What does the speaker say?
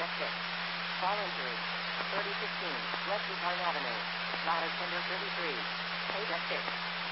6. Fall injury. 3015, West Luzerne Avenue. Ladder Tender 33. Page F6.